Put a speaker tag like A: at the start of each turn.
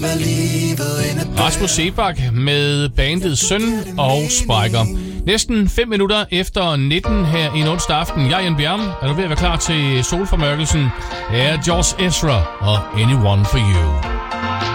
A: Rasmus Seebach med bandet Søn og Sprækker. Næsten 5 minutter efter 19 her i en onsdag aften. Jeg er Jan Bjerm. Er du ved at være klar til solformørkelsen? Her er George Ezra og Anyone for You.